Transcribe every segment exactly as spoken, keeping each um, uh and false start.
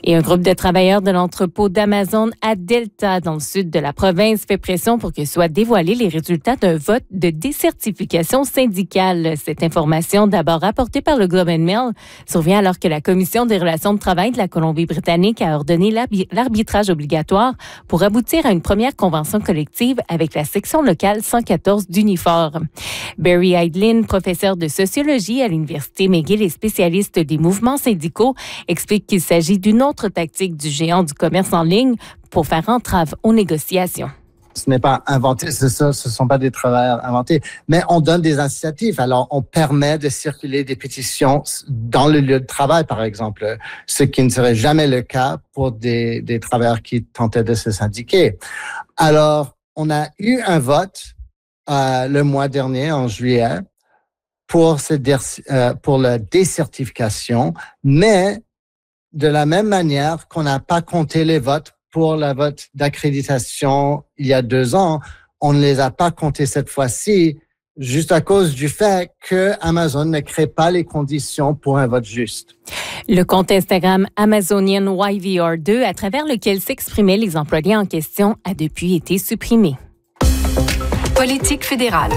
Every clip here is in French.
Et un groupe de travailleurs de l'entrepôt d'Amazon à Delta, dans le sud de la province, fait pression pour que soient dévoilés les résultats d'un vote de décertification syndicale. Cette information, d'abord rapportée par le Globe and Mail, survient alors que la Commission des relations de travail de la Colombie-Britannique a ordonné l'arbitrage obligatoire pour aboutir à une première convention collective avec la section locale cent quatorze d'Unifor. Barry Eidlin, professeur de sociologie à l'Université McGill et spécialiste des mouvements syndicaux, explique qu'il s'agit d'une autre tactique du géant du commerce en ligne pour faire entrave aux négociations. Ce n'est pas inventé, c'est ça, ce ne sont pas des travailleurs inventés, mais on donne des incitatifs. Alors, on permet de circuler des pétitions dans le lieu de travail, par exemple, ce qui ne serait jamais le cas pour des, des travailleurs qui tentaient de se syndiquer. Alors, on a eu un vote euh, le mois dernier, en juillet, pour, ce, euh, pour la décertification, mais de la même manière qu'on n'a pas compté les votes pour la vote d'accréditation il y a deux ans, on ne les a pas comptés cette fois-ci, juste à cause du fait que Amazon ne crée pas les conditions pour un vote juste. Le compte Instagram Amazonian Y V R deux, à travers lequel s'exprimaient les employés en question, a depuis été supprimé. Politique fédérale.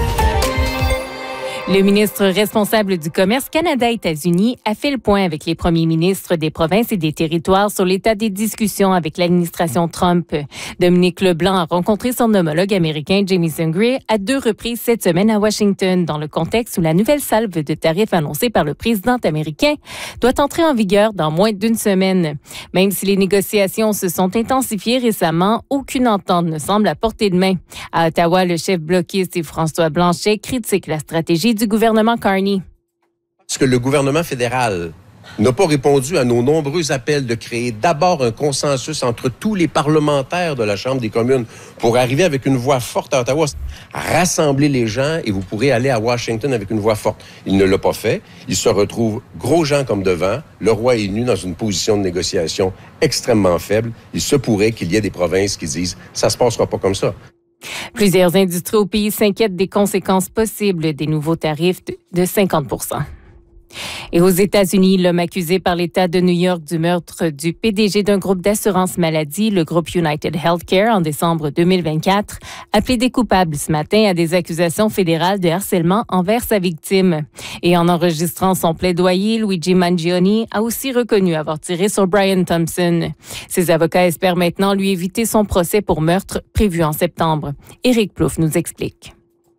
Le ministre responsable du commerce Canada-États-Unis a fait le point avec les premiers ministres des provinces et des territoires sur l'état des discussions avec l'administration Trump. Dominique Leblanc a rencontré son homologue américain Jamieson Gray à deux reprises cette semaine à Washington, dans le contexte où la nouvelle salve de tarifs annoncée par le président américain doit entrer en vigueur dans moins d'une semaine. Même si les négociations se sont intensifiées récemment, aucune entente ne semble à portée de main. À Ottawa, le chef bloquiste François Blanchet critique la stratégie du gouvernement Carney. Parce que le gouvernement fédéral n'a pas répondu à nos nombreux appels de créer d'abord un consensus entre tous les parlementaires de la Chambre des communes pour arriver avec une voix forte à Ottawa, rassembler les gens et vous pourrez aller à Washington avec une voix forte. Il ne l'a pas fait. Il se retrouve gros gens comme devant. Le roi est nu dans une position de négociation extrêmement faible. Il se pourrait qu'il y ait des provinces qui disent « ça se passera pas comme ça ». Plusieurs industries au pays s'inquiètent des conséquences possibles des nouveaux tarifs de cinquante pour cent. Et aux États-Unis, l'homme accusé par l'État de New York du meurtre du P D G d'un groupe d'assurance maladie, le groupe United Healthcare, en décembre deux mille vingt-quatre, a plaidé coupable ce matin à des accusations fédérales de harcèlement envers sa victime. Et en enregistrant son plaidoyer, Luigi Mangione a aussi reconnu avoir tiré sur Brian Thompson. Ses avocats espèrent maintenant lui éviter son procès pour meurtre prévu en septembre. Éric Plouffe nous explique.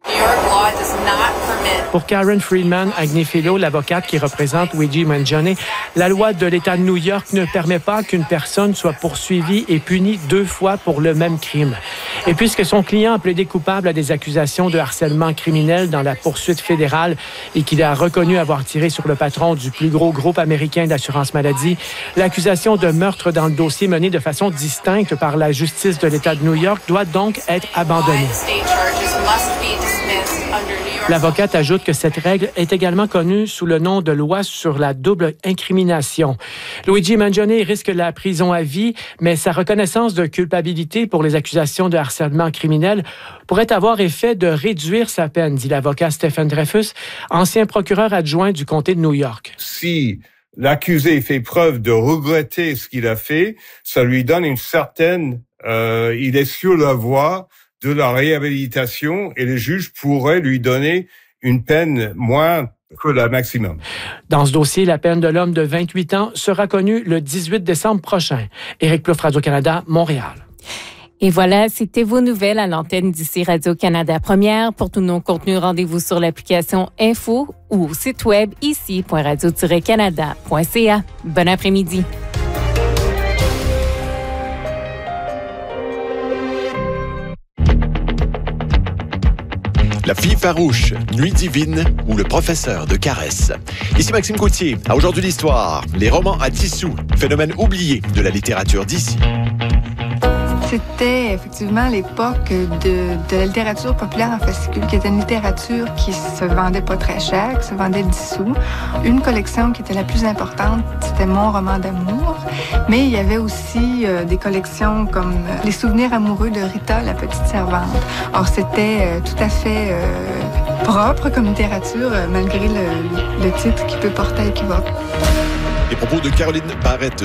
Pour Karen Friedman Agnifilo, l'avocate qui représente Luigi Mangione, la loi de l'État de New York ne permet pas qu'une personne soit poursuivie et punie deux fois pour le même crime. Et puisque son client a plaidé coupable à des accusations de harcèlement criminel dans la poursuite fédérale et qu'il a reconnu avoir tiré sur le patron du plus gros groupe américain d'assurance maladie, l'accusation de meurtre dans le dossier mené de façon distincte par la justice de l'État de New York doit donc être abandonnée. L'avocate ajoute que cette règle est également connue sous le nom de loi sur la double incrimination. Luigi Mangione risque la prison à vie, mais sa reconnaissance de culpabilité pour les accusations de harcèlement criminel pourrait avoir effet de réduire sa peine, dit l'avocat Stephen Dreyfus, ancien procureur adjoint du comté de New York. Si l'accusé fait preuve de regretter ce qu'il a fait, ça lui donne une certaine... Euh, il est sur la voie de la réhabilitation et le juge pourrait lui donner une peine moins que la maximum. Dans ce dossier, la peine de l'homme de vingt-huit ans sera connue le dix-huit décembre prochain. Éric Plouffe, Radio-Canada, Montréal. Et voilà, c'était vos nouvelles à l'antenne d'ici Radio-Canada Première. Pour tous nos contenus, rendez-vous sur l'application Info ou au site web ici point radio tiret canada point c a. Bon après-midi. La fille farouche, Nuit divine ou le professeur de caresse. Ici Maxime Gauthier. À aujourd'hui l'histoire, les romans à dix sous, phénomène oublié de la littérature d'ici. C'était effectivement l'époque de, de la littérature populaire en fascicule, qui était une littérature qui se vendait pas très cher, qui se vendait dix sous. Une collection qui était la plus importante, c'était Mon roman d'amour. Mais il y avait aussi euh, des collections comme euh, Les souvenirs amoureux de Rita, la petite servante. Or, c'était euh, tout à fait euh, propre comme littérature, euh, malgré le, le titre qui peut porter à équivoque. Les propos de Caroline Barrette